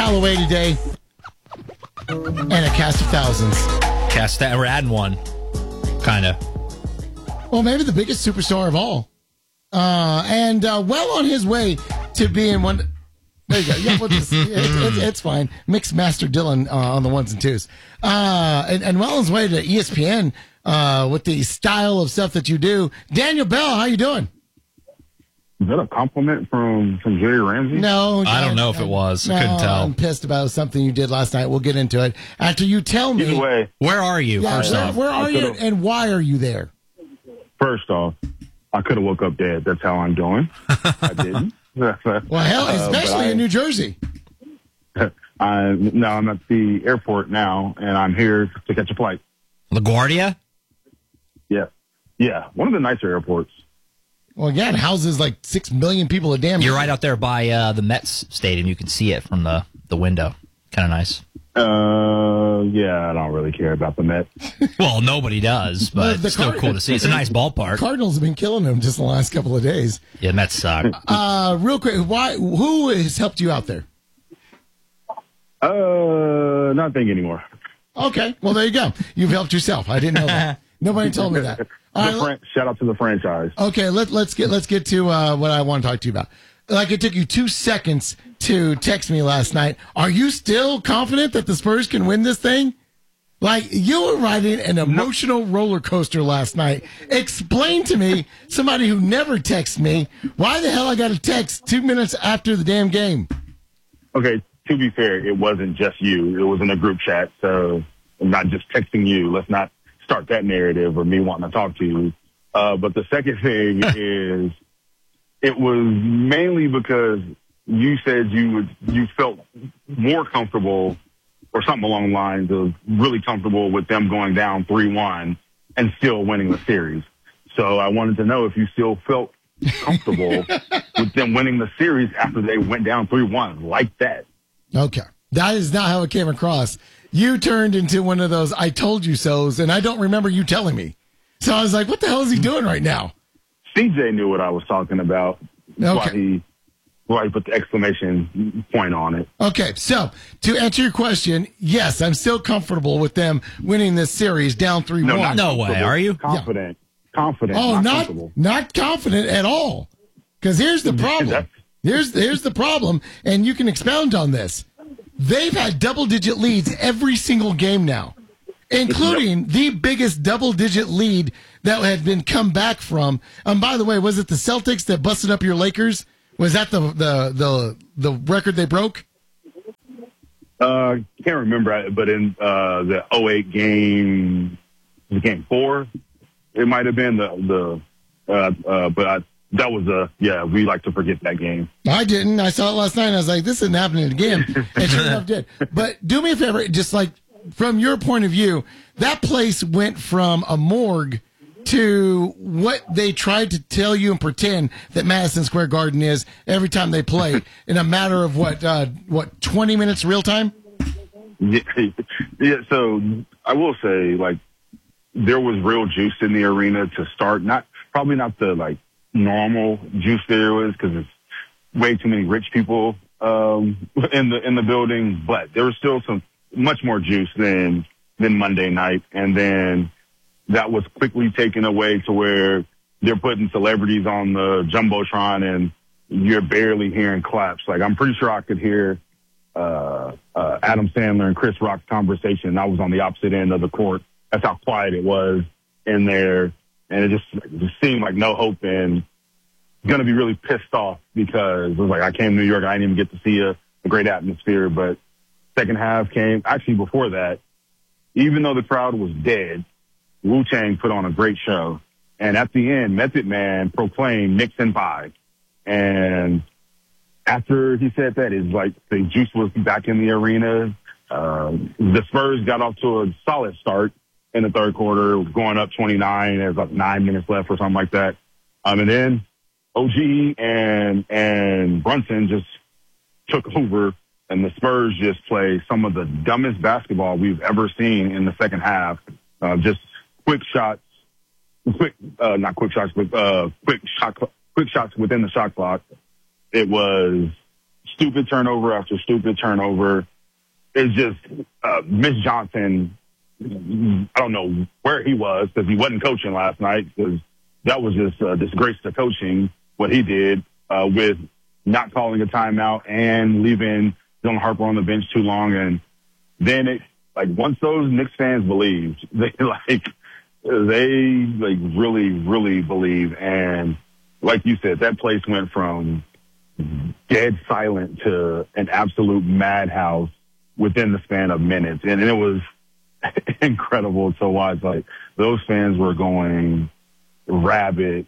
away today. And a cast of thousands. We're adding one. Kind of. Well, maybe the biggest superstar of all. And well on his way to being one. There you go. Yeah, it's fine. Mixed Master Dylan on the ones and twos. And well on his way to ESPN with the style of stuff that you do. Daniel Bell, how you doing? Is that a compliment from Jerry Ramsey? No. I don't know if it was. I couldn't tell. I'm pissed about something you did last night. We'll get into it. After you tell me. Either way, where are you, first off? Where are you and why are you there? First off, I could have woke up dead. That's how I'm doing. I didn't. Well, hell, especially in New Jersey. I'm at the airport now, and I'm here to catch a flight. LaGuardia? Yeah. One of the nicer airports. Well, yeah, it houses like 6 million people a damn. You're right out there by the Mets stadium. You can see it from the window. Kind of nice. Yeah, I don't really care about the Mets. Well, nobody does, but it's still cool to see. It's a nice ballpark. Cardinals have been killing them just the last couple of days. Yeah, Mets suck. Real quick, who has helped you out there? Nothing anymore. Okay, well, there you go. You've helped yourself. I didn't know that. Nobody told me that. Shout out to the franchise. Okay, let's get to what I want to talk to you about. Like, it took you 2 seconds to text me last night. Are you still confident that the Spurs can win this thing? Like, you were riding an emotional roller coaster last night. Explain to me, somebody who never texts me, why the hell I got a text 2 minutes after the damn game? Okay, to be fair, it wasn't just you. It was in a group chat, so I'm not just texting you. Let's not start that narrative or me wanting to talk to you. But the second thing is, it was mainly because you said you felt more comfortable or something along the lines of really comfortable with them going down 3-1 and still winning the series. So I wanted to know if you still felt comfortable with them winning the series after they went down 3-1 like that. Okay. That is not how it came across. You turned into one of those I told you so's, and I don't remember you telling me. So I was like, what the hell is he doing right now? CJ knew what I was talking about. Okay. Why he put the exclamation point on it. Okay, so to answer your question, yes, I'm still comfortable with them winning this series down 3-1. No way, are you? Confident. Confident. Oh, not not confident at all. Because here's the problem. Here's the problem, and you can expound on this. They've had double-digit leads every single game now, including the biggest double-digit lead that had been come back from. By the way, was it the Celtics that busted up your Lakers? Was that the record they broke? Can't remember, but in the 08 game, game 4, it might have been that was we like to forget that game. I didn't. I saw it last night and I was like, this isn't happening again. And sure enough did. But do me a favor, just like from your point of view, that place went from a morgue to what they tried to tell you and pretend that Madison Square Garden is every time they play in a matter of what 20 minutes real time? Yeah, so I will say, like, there was real juice in the arena to start. Probably not the normal juice there was, because it's way too many rich people in the building, but there was still some much more juice than Monday night. And then that was quickly taken away to where they're putting celebrities on the Jumbotron and you're barely hearing claps. Like, I'm pretty sure I could hear Adam Sandler and Chris Rock's conversation. I was on the opposite end of the court. That's how quiet it was in there. And it just seemed like no hope, and going to be really pissed off because it was like, I came to New York. I didn't even get to see a great atmosphere. But second half came, actually before that, even though the crowd was dead, Wu-Tang put on a great show. And at the end, Method Man proclaimed Knicks in 5. And after he said that, it's like the juice was back in the arena. The Spurs got off to a solid start in the third quarter, going up 29. There's like 9 minutes left or something like that. And then OG and Brunson just took over, and the Spurs just play some of the dumbest basketball we've ever seen in the second half. Just quick shots within the shot clock. It was stupid turnover after stupid turnover. It's just Mitch Johnson. I don't know where he was because he wasn't coaching last night, because that was just a disgrace to coaching what he did with not calling a timeout and leaving Dylan Harper on the bench too long. And then once those Knicks fans believed, they really, really believe. And like you said, that place went from dead silent to an absolute madhouse within the span of minutes. And it was incredible to watch. Like, those fans were going rabid.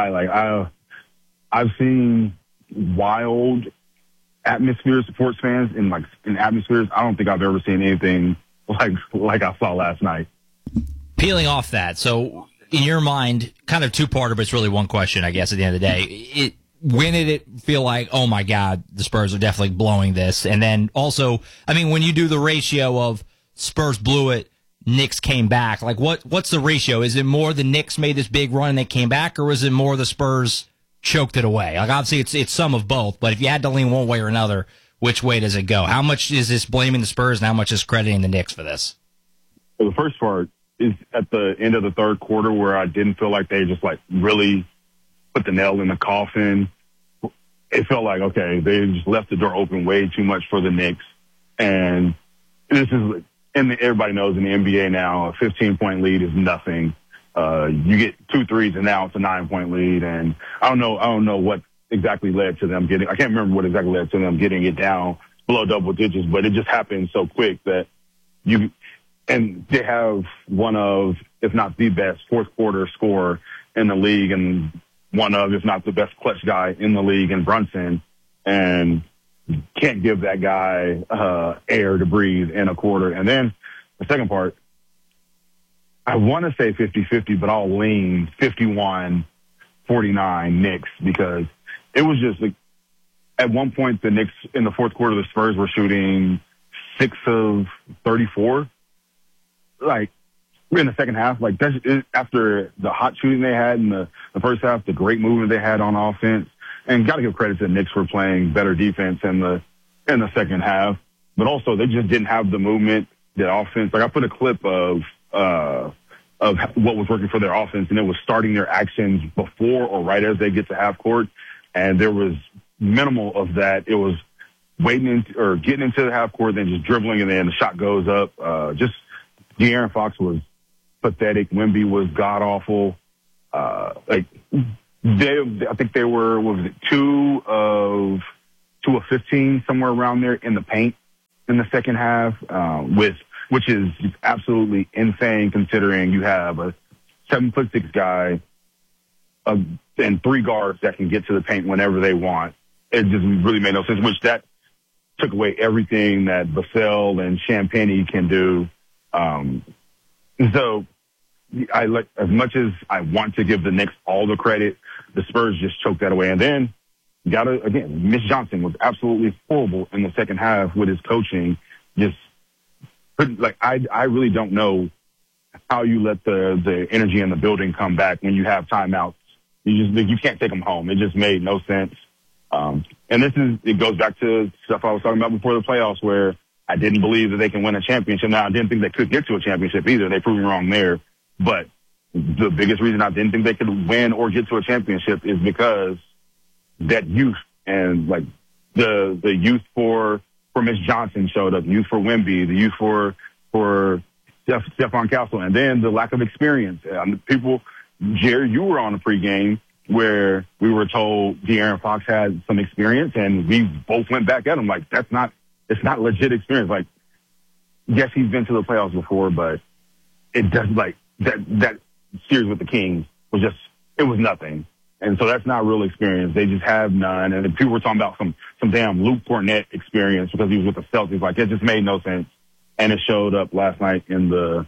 I've seen wild atmosphere, sports fans in atmospheres. I don't think I've ever seen anything like I saw last night. Peeling off that, so in your mind, kind of two-parter, but it's really one question, I guess, at the end of the day. When did it feel like, oh my God, the Spurs are definitely blowing this? And then also, I mean, when you do the ratio of Spurs blew it, Knicks came back, what's the ratio? Is it more the Knicks made this big run and they came back, or is it more the Spurs choked it away? Obviously it's some of both, but if you had to lean one way or another, which way does it go? How much is this blaming the Spurs and how much is crediting the Knicks for this? The first part is at the end of the third quarter, where I didn't feel like they just really put the nail in the coffin. It felt like, okay, they just left the door open way too much for the Knicks. And this is, and everybody knows in the NBA now, a 15-point lead is nothing. You get 2 threes and now it's a 9-point lead. And I don't know what exactly led to them I can't remember what exactly led to them getting it down below double digits, but it just happened so quick that and they have one of, if not the best, fourth quarter scorer in the league, and one of, if not the best clutch guy in the league in Brunson, and can't give that guy air to breathe in a quarter. And then the second part, I want to say 50-50, but I'll lean 51-49 Knicks, because it was just at one point the Knicks in the fourth quarter, the Spurs were shooting 6 of 34. In the second half, after the hot shooting they had in the first half, the great movement they had on offense, and got to give credit to the Knicks for playing better defense in the second half, but also they just didn't have the movement, the offense. I put a clip of what was working for their offense, and it was starting their actions before or right as they get to half court, and there was minimal of that. It was waiting or getting into the half court, then just dribbling, and then the shot goes up. De'Aaron Fox was pathetic. Wemby was god awful. I think they were, 2 of 15, somewhere around there in the paint in the second half, which is absolutely insane considering you have a 7'6" guy and 3 guards that can get to the paint whenever they want. It just really made no sense, which that took away everything that Vassell and Champagnie can do. So as much as I want to give the Knicks all the credit, the Spurs just choked that away. And then Mitch Johnson was absolutely horrible in the second half with his coaching. I really don't know how you let the energy in the building come back when you have timeouts. You can't take them home. It just made no sense. And it goes back to stuff I was talking about before the playoffs, where I didn't believe that they can win a championship. Now, I didn't think they could get to a championship either. They proved me wrong there. But the biggest reason I didn't think they could win or get to a championship is because that youth and the youth for Mitch Johnson showed up, youth for Wemby, the youth for Stephon Castle, and then the lack of experience. Jerry, you were on a pregame where we were told De'Aaron Fox had some experience, and we both went back at him it's not legit experience. Yes, he's been to the playoffs before, but it doesn't that series with the Kings was nothing. And so that's not real experience. They just have none. And people were talking about some damn Luke Cornett experience because he was with the Celtics. It just made no sense. And it showed up last night in the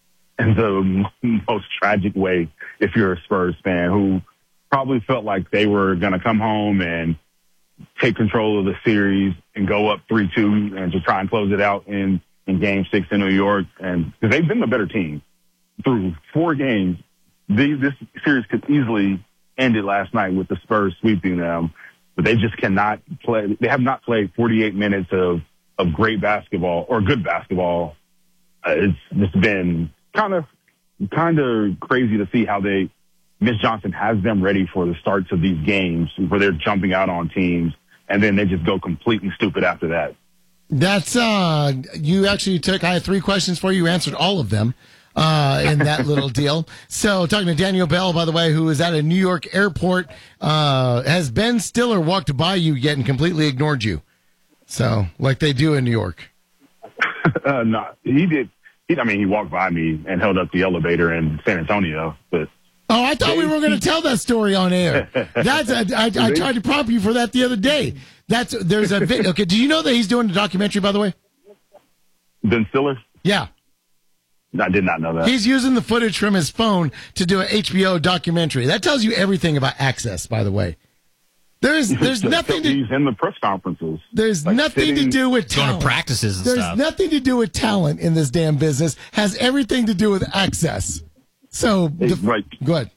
most tragic way if you're a Spurs fan, who probably felt like they were going to come home and take control of the series and go up 3-2 and to try and close it out in Game 6 in New York. And because they've been the better team through 4 games, this series could easily end it last night with the Spurs sweeping them. but they just cannot play. They have not played 48 minutes of great basketball or good basketball. It's been kind of crazy to see how Mitch Johnson has them ready for the starts of these games where they're jumping out on teams, and then they just go completely stupid after that. That's you actually took. I had 3 questions for you. You answered all of them in that little deal. So, talking to Daniel Bell, by the way, who is at a New York airport, has Ben Stiller walked by you yet and completely ignored you? So, like they do in New York. No, he did. He walked by me and held up the elevator in San Antonio, but. Oh, I thought we were going to tell that story on air. I tried to prompt you for that the other day. There's a video. Okay, do you know that he's doing a documentary, by the way? Ben Stiller? Yeah. I did not know that. He's using the footage from his phone to do an HBO documentary. That tells you everything about Access, by the way. There's nothing to. He's in the press conferences. There's nothing to do with talent. Going to practices and There's stuff. nothing to do with talent in this damn business. Has everything to do with access. So, right. Go ahead.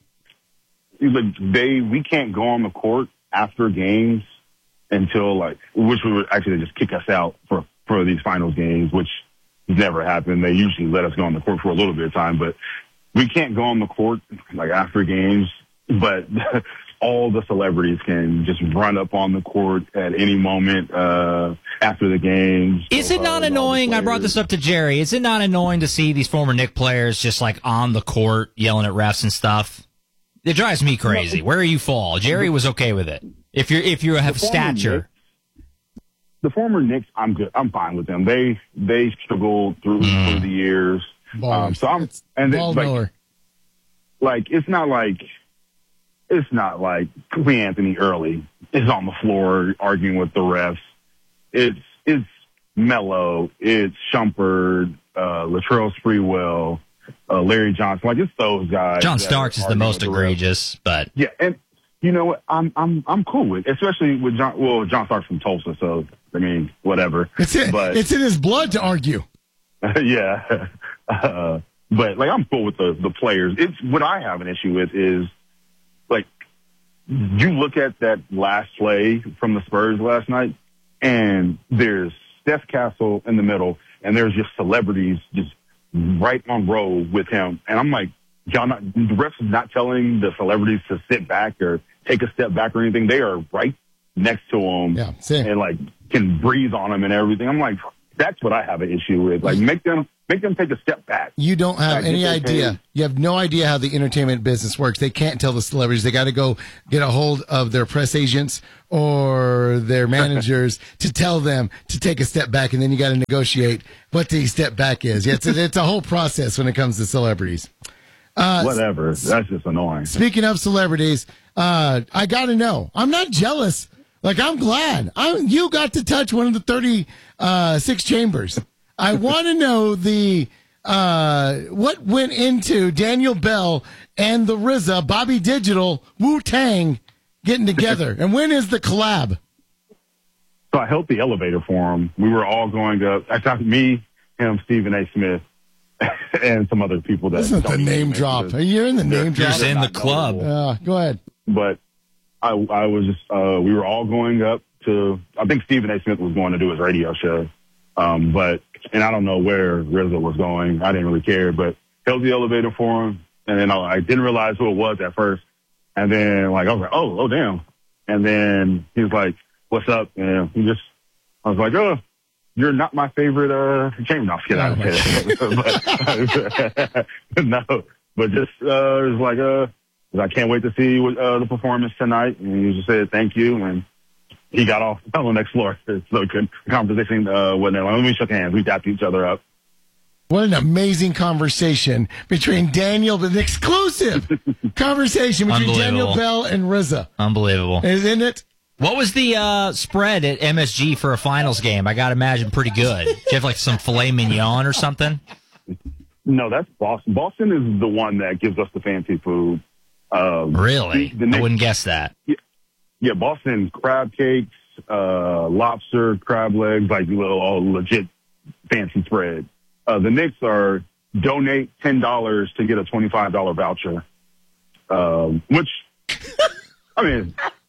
We can't go on the court after games until which would actually just kick us out for these finals games, which has never happened. They usually let us go on the court for a little bit of time, but we can't go on the court after games. But all the celebrities can just run up on the court at any moment after the games. Is it not annoying? I brought this up to Jerry. Is it not annoying to see these former Knick players just on the court yelling at refs and stuff? It drives me crazy. Where you fall? Jerry was okay with it. If you have stature. The former Knicks, I'm good. I'm fine with them. They struggled through the years. So I'm it's not like Clee Anthony early is on the floor arguing with the refs. It's Melo, it's Shumpert, Latrell Sprewell, Larry Johnson. It's those guys. John Starks is the most egregious, but yeah, and you know what? I'm cool with, especially with John Starks from Tulsa. So whatever. It's in his blood to argue. Yeah, but I'm cool with the players. It's what I have an issue with is. You look at that last play from the Spurs last night, and there's Steph Castle in the middle, and there's just celebrities just right on row with him. And I'm like, the refs not telling the celebrities to sit back or take a step back or anything. They are right next to him and can breathe on him and everything. I'm like, that's what I have an issue with. Make them take a step back. You don't have any idea. You have no idea how the entertainment business works. They can't tell the celebrities. They got to go get a hold of their press agents or their managers to tell them to take a step back, and then you got to negotiate what the step back is. Yeah, it's a whole process when it comes to celebrities. Whatever. That's just annoying. Speaking of celebrities, I got to know. I'm not jealous. I'm glad. You got to touch one of the 36 chambers. I want to know what went into Daniel Bell and the RZA, Bobby Digital, Wu-Tang getting together. And when is the collab? So I held the elevator for him. We were all going up. I talked me, him, Stephen A. Smith, and some other people. That isn't the name drop. You're in the name drop. You're in the club. Go ahead. But I was just, we were all going up to, I think Stephen A. Smith was going to do his radio show. And I don't know where RZA was going. I didn't really care, but held the elevator for him. And then I didn't realize who it was at first. And then I was like, oh, damn. And then he was like, what's up? And I was like, oh, you're not my favorite, chamber. No, get out of here. No, but just, it was like, I can't wait to see the performance tonight. And he just said, thank you. And he got off on the next floor. So good conversation. When we shook hands, we dapped each other up. What an amazing conversation between an exclusive conversation between Daniel Bell and RZA. Unbelievable. Isn't it? What was the spread at MSG for a finals game? I got to imagine pretty good. Do you have some filet mignon or something? No, that's Boston. Boston is the one that gives us the fancy food. Really? I wouldn't guess that. Yeah, Boston crab cakes, lobster, crab legs, all legit fancy spread. The Knicks are donate $10 to get a $25 voucher, which,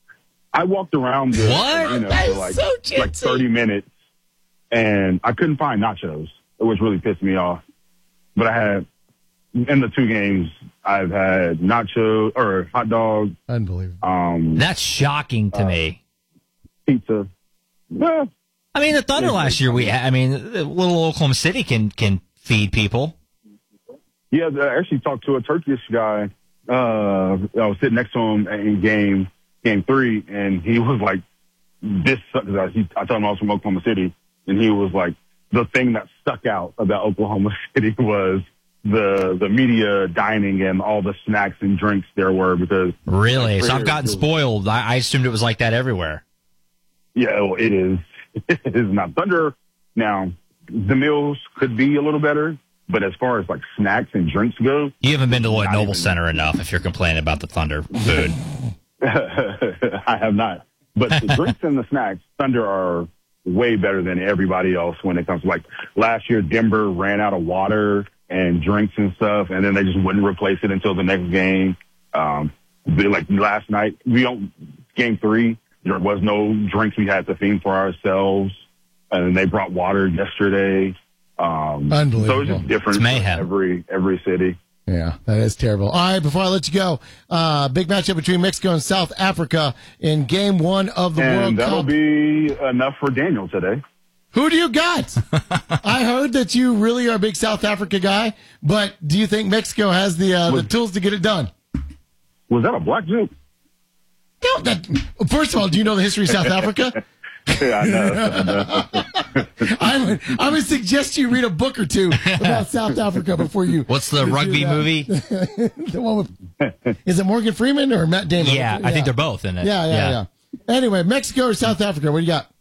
I walked around the What? arena That for is like, so like 30 minutes, and I couldn't find nachos, which really pissed me off. But I had, in the 2 games, I've had nachos or hot dogs. Unbelievable. That's shocking to me. Pizza. Yeah. I mean, the Thunder last year, little Oklahoma City can feed people. Yeah, I actually talked to a Turkish guy. I was sitting next to him in game 3, and he was like, this sucks. I told him I was from Oklahoma City, and he was like, the thing that stuck out about Oklahoma City was the media dining and all the snacks and drinks there were, because Really? So I've gotten spoiled. I assumed it was like that everywhere. Yeah, well, it is. It is not. Thunder, now, the meals could be a little better, but as far as like snacks and drinks go, You haven't been to Lloyd Noble Center enough if you're complaining about the Thunder food. I have not. But the drinks and the snacks, Thunder are way better than everybody else when it comes to, like, last year Denver ran out of water and drinks and stuff, and then they just wouldn't replace it until the next game. Like last night, game 3, there was no drinks. We had to feed for ourselves, and they brought water yesterday. Unbelievable. So it's just different It's mayhem. for every city. Yeah, that is terrible. All right, before I let you go, big matchup between Mexico and South Africa in Game 1 of the World And that'll Cup. be enough for Daniel today. Who do you got? I heard that you really are a big South Africa guy, but do you think Mexico has the tools to get it done? Was that a black joke? No, first of all, do you know the history of South Africa? Yeah, I know. I would suggest you read a book or two about South Africa before you. What's the rugby movie? The one with, is it Morgan Freeman or Matt Damon? Yeah, I think they're both in it. Yeah. Anyway, Mexico or South Africa? What do you got?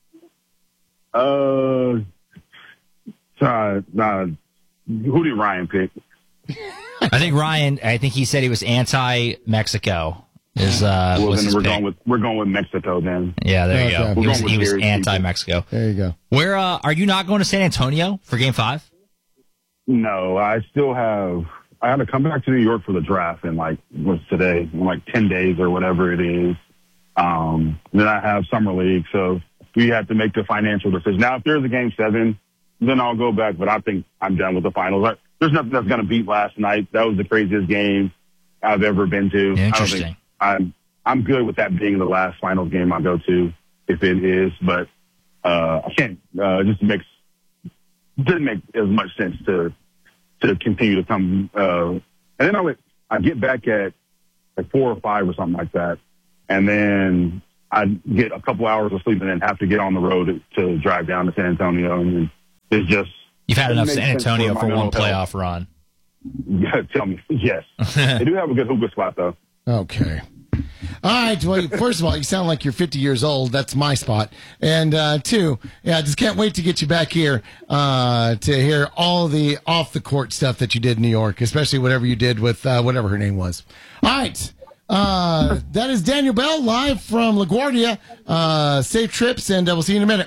Who did Ryan pick? I think he said he was anti-Mexico. Was his Then pick. we're going with Mexico then. Yeah, there you Okay. go. We're going with He was Gary's anti-Mexico. There you go. Where are you not going to San Antonio for Game 5? No, I had to come back to New York for the draft in what's today? In 10 days or whatever it is. Then I have summer league, so we have to make the financial decision. Now, if there's a Game 7, then I'll go back, but I think I'm done with the finals. There's nothing that's going to beat last night. That was the craziest game I've ever been to. Interesting. I'm good with that being the last finals game I go to, if it is, but I can't. It didn't make as much sense to continue to come. And then I get back at 4 or 5 or something like that, and then I get a couple hours of sleep and then have to get on the road to drive down to San Antonio, and it's just. You've had enough San makes sense Antonio for for my one mental health. playoff run. Yeah, tell me. Yes. They do have a good hookah spot, though. Okay. All right. Well, first of all, you sound like you're 50 years old. That's my spot. And 2, I just can't wait to get you back here to hear all the off the court stuff that you did in New York, especially whatever you did with whatever her name was. All right. That is Daniel Bell live from LaGuardia. Safe trips, and we'll see you in a minute.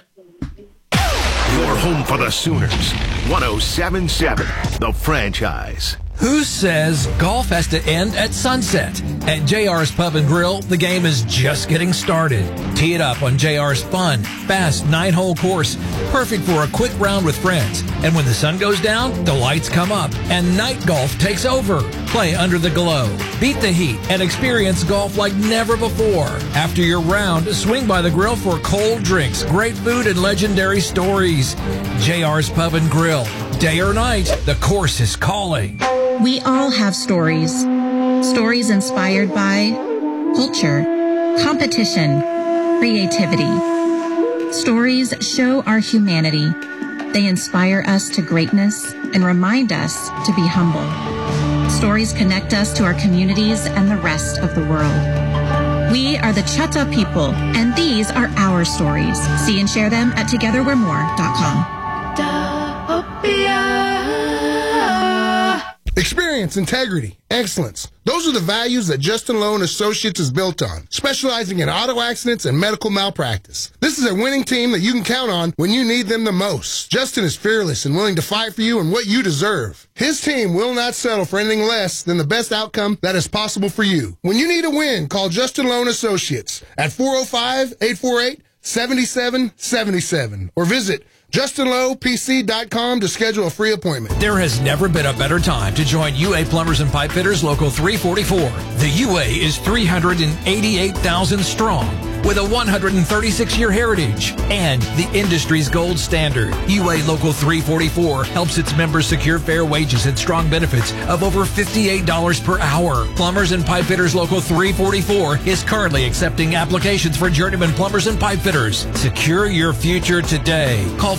Your home for the Sooners. 107.7, The Franchise. Who says golf has to end at sunset? At JR's Pub and Grill, the game is just getting started. Tee it up on JR's fun, fast 9-hole course, perfect for a quick round with friends. And when the sun goes down, the lights come up and night golf takes over. Play under the glow, beat the heat, and experience golf like never before. After your round, swing by the grill for cold drinks, great food, and legendary stories. JR's Pub and Grill. Day or night, the course is calling. We all have stories. Stories inspired by culture, competition, creativity. Stories show our humanity. They inspire us to greatness and remind us to be humble. Stories connect us to our communities and the rest of the world. We are the Chata people, and these are our stories. See and share them at togetherwe'remore.com. Experience, integrity, excellence. Those are the values that Justin Lowe & Associates is built on, specializing in auto accidents and medical malpractice. This is a winning team that you can count on when you need them the most. Justin is fearless and willing to fight for you and what you deserve. His team will not settle for anything less than the best outcome that is possible for you. When you need a win, call Justin Lowe & Associates at 405-848-7777 or visit JustinLowePC.com to schedule a free appointment. There has never been a better time to join UA Plumbers and Pipe Fitters Local 344. The UA is 388,000 strong with a 136-year heritage and the industry's gold standard. UA Local 344 helps its members secure fair wages and strong benefits of over $58 per hour. Plumbers and Pipe Fitters Local 344 is currently accepting applications for journeyman plumbers and pipe fitters. Secure your future today. Call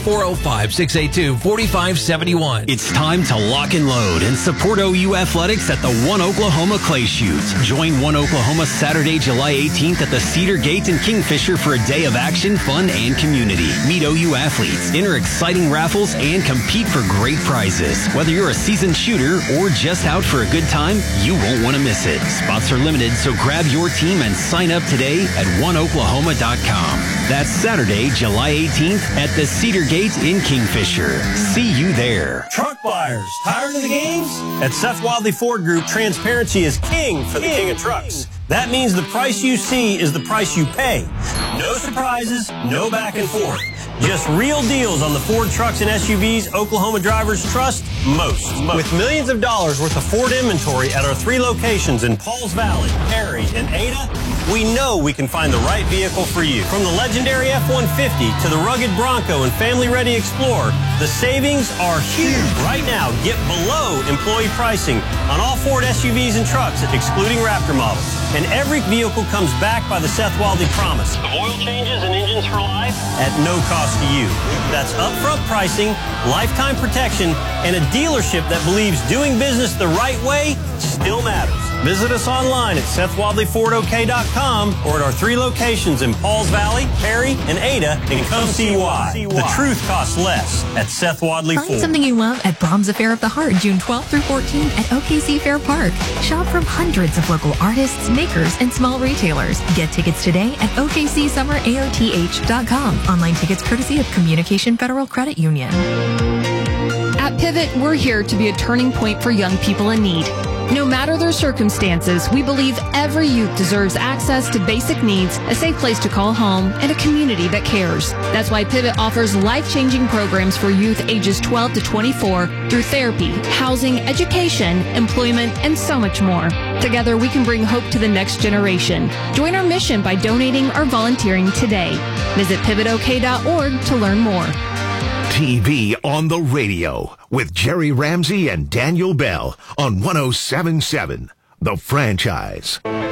405-682-4571. It's time to lock and load and support OU Athletics at the One Oklahoma Clay Shoot. Join One Oklahoma Saturday, July 18th at the Cedar Gate in Kingfisher for a day of action, fun, and community. Meet OU athletes, enter exciting raffles, and compete for great prizes. Whether you're a seasoned shooter or just out for a good time, you won't want to miss it. Spots are limited, so grab your team and sign up today at oneoklahoma.com. That's Saturday, July 18th at the Cedar Gate in Kingfisher. See you there. Truck buyers, tired of the games? At Seth Wadley Ford Group, transparency is king for the king of trucks. That means the price you see is the price you pay. No surprises, no back and forth. Just real deals on the Ford trucks and SUVs Oklahoma drivers trust most. With millions of dollars worth of Ford inventory at our 3 locations in Pauls Valley, Perry, and Ada, we know we can find the right vehicle for you. From the legendary F-150 to the rugged Bronco and family-ready Explorer, the savings are huge. Right now, get below employee pricing on all Ford SUVs and trucks, excluding Raptor models. And every vehicle comes backed by the Seth Wadley promise of oil changes and engines for life at no cost to you. That's upfront pricing, lifetime protection, and a dealership that believes doing business the right way still matters. Visit us online at SethWadleyFordOK.com or at our 3 locations in Pauls Valley, Perry, and Ada, and come see why. The truth costs less at Seth Wadley Ford. Find something you love at Brahms Affair of the Heart, June 12th through 14th at OKC Fair Park. Shop from hundreds of local artists, makers, and small retailers. Get tickets today at OKCSummerAOTH.com. Online tickets courtesy of Communication Federal Credit Union. At Pivot, we're here to be a turning point for young people in need. No matter their circumstances, we believe every youth deserves access to basic needs, a safe place to call home, and a community that cares. That's why Pivot offers life-changing programs for youth ages 12 to 24 through therapy, housing, education, employment, and so much more. Together, we can bring hope to the next generation. Join our mission by donating or volunteering today. Visit pivotok.org to learn more. TV on the radio with Jerry Ramsey and Daniel Bell on 107.7 The Franchise.